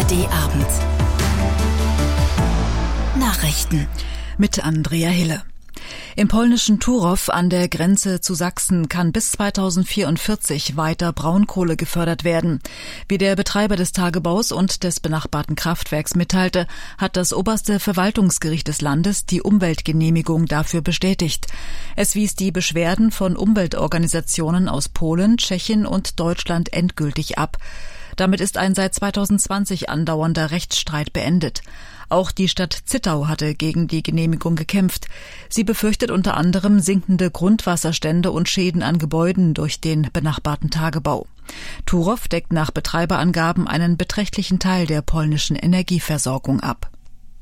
ARD-Abend. Nachrichten mit Andrea Hille. Im polnischen Turów an der Grenze zu Sachsen kann bis 2044 weiter Braunkohle gefördert werden. Wie der Betreiber des Tagebaus und des benachbarten Kraftwerks mitteilte, hat das oberste Verwaltungsgericht des Landes die Umweltgenehmigung dafür bestätigt. Es wies die Beschwerden von Umweltorganisationen aus Polen, Tschechien und Deutschland endgültig ab. Damit ist ein seit 2020 andauernder Rechtsstreit beendet. Auch die Stadt Zittau hatte gegen die Genehmigung gekämpft. Sie befürchtet unter anderem sinkende Grundwasserstände und Schäden an Gebäuden durch den benachbarten Tagebau. Turów deckt nach Betreiberangaben einen beträchtlichen Teil der polnischen Energieversorgung ab.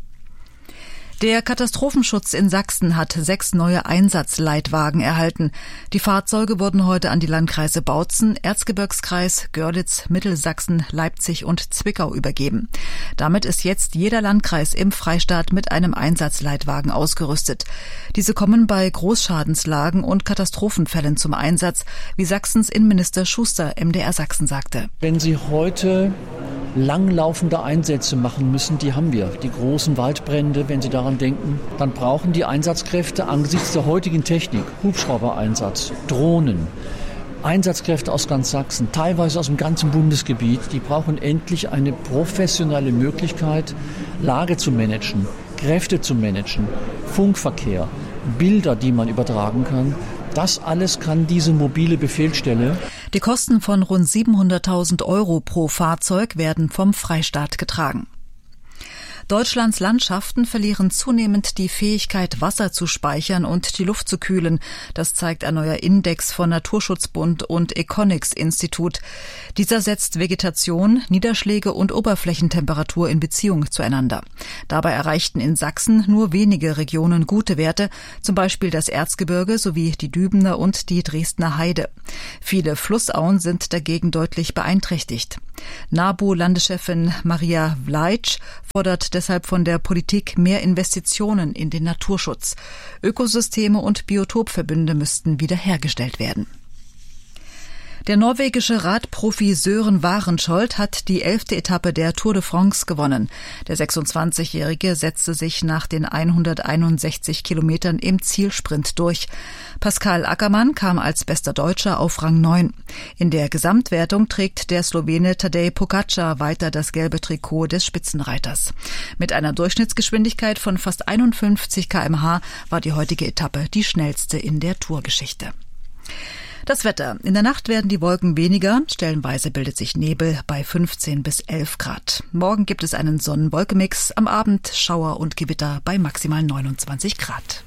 Der Katastrophenschutz in Sachsen hat 6 neue Einsatzleitwagen erhalten. Die Fahrzeuge wurden heute an die Landkreise Bautzen, Erzgebirgskreis, Görlitz, Mittelsachsen, Leipzig und Zwickau übergeben. Damit ist jetzt jeder Landkreis im Freistaat mit einem Einsatzleitwagen ausgerüstet. Diese kommen bei Großschadenslagen und Katastrophenfällen zum Einsatz, wie Sachsens Innenminister Schuster MDR Sachsen sagte. Wenn Sie heute langlaufende Einsätze machen müssen, die haben wir. Die großen Waldbrände, wenn Sie daran denken, dann brauchen die Einsatzkräfte angesichts der heutigen Technik, Hubschraubereinsatz, Drohnen, Einsatzkräfte aus ganz Sachsen, teilweise aus dem ganzen Bundesgebiet, die brauchen endlich eine professionelle Möglichkeit, Lage zu managen, Kräfte zu managen, Funkverkehr, Bilder, die man übertragen kann. Das alles kann diese mobile Befehlsstelle. Die Kosten von rund 700.000 € pro Fahrzeug werden vom Freistaat getragen. Deutschlands Landschaften verlieren zunehmend die Fähigkeit, Wasser zu speichern und die Luft zu kühlen. Das zeigt ein neuer Index von Naturschutzbund und Econics-Institut. Dieser setzt Vegetation, Niederschläge und Oberflächentemperatur in Beziehung zueinander. Dabei erreichten in Sachsen nur wenige Regionen gute Werte, zum Beispiel das Erzgebirge sowie die Dübener und die Dresdner Heide. Viele Flussauen sind dagegen deutlich beeinträchtigt. NABU-Landeschefin Maria Vlaic fordert deshalb von der Politik mehr Investitionen in den Naturschutz. Ökosysteme und Biotopverbünde müssten wiederhergestellt werden. Der norwegische Radprofi Sören Warenschold hat die 11. Etappe der Tour de France gewonnen. Der 26-Jährige setzte sich nach den 161 Kilometern im Zielsprint durch. Pascal Ackermann kam als bester Deutscher auf Rang 9. In der Gesamtwertung trägt der Slowene Tadej Pogačar weiter das gelbe Trikot des Spitzenreiters. Mit einer Durchschnittsgeschwindigkeit von fast 51 km/h war die heutige Etappe die schnellste in der Tourgeschichte. Das Wetter. In der Nacht werden die Wolken weniger. Stellenweise bildet sich Nebel bei 15 bis 11 Grad. Morgen gibt es einen Sonnen-Wolken-Mix. Am Abend Schauer und Gewitter bei maximal 29 Grad.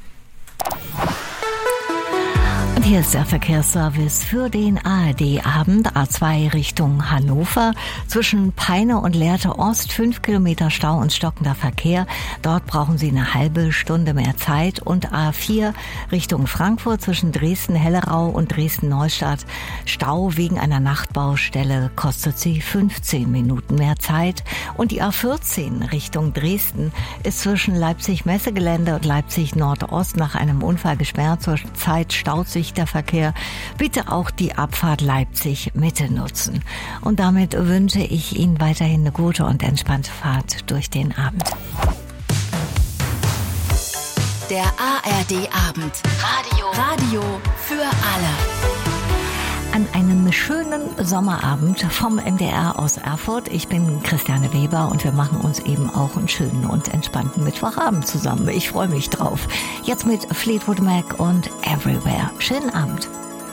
Und hier ist der Verkehrsservice für den ARD-Abend. A2 Richtung Hannover. Zwischen Peine und Lehrte Ost 5 Kilometer Stau und stockender Verkehr. Dort brauchen Sie eine halbe Stunde mehr Zeit. Und A4 Richtung Frankfurt zwischen Dresden-Hellerau und Dresden-Neustadt. Stau wegen einer Nachtbaustelle kostet Sie 15 Minuten mehr Zeit. Und die A14 Richtung Dresden ist zwischen Leipzig-Messegelände und Leipzig-Nordost nach einem Unfall gesperrt. Zur Zeit staut sich der Verkehr. Bitte auch die Abfahrt Leipzig-Mitte nutzen. Und damit wünsche ich Ihnen weiterhin eine gute und entspannte Fahrt durch den Abend. Der ARD-Abend. Radio für alle. An einem schönen Sommerabend vom MDR aus Erfurt. Ich bin Christiane Weber und wir machen uns eben auch einen schönen und entspannten Mittwochabend zusammen. Ich freue mich drauf. Jetzt mit Fleetwood Mac und Everywhere. Schönen Abend.